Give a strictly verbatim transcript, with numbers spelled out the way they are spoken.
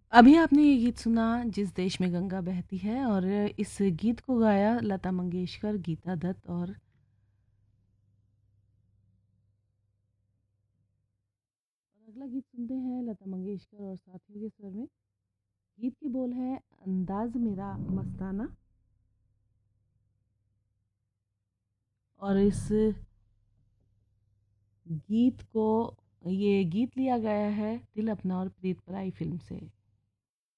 अभी आपने ये गीत सुना जिस देश में गंगा बहती है, और इस गीत को गाया लता मंगेशकर, गीता दत्त और और अगला गीत सुनते हैं लता मंगेशकर और साथियों के स्वर में। गीत के बोल है अंदाज मेरा मस्ताना, और इस गीत को ये गीत लिया गया है दिल अपना और प्रीत पराई फिल्म से।